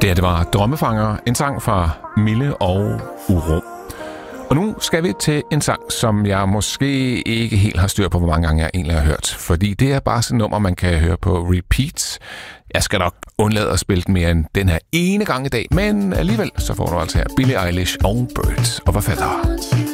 Det var Drømmefanger, en sang fra Mille og Uro. Og nu skal vi til en sang, som jeg måske ikke helt har styr på, hvor mange gange jeg egentlig har hørt. Fordi det er bare sådan et nummer, man kan høre på repeat. Jeg skal nok undlade at spille den mere end den her ene gang i dag. Men alligevel så får du altså her Billie Eilish og Birds of a Feather.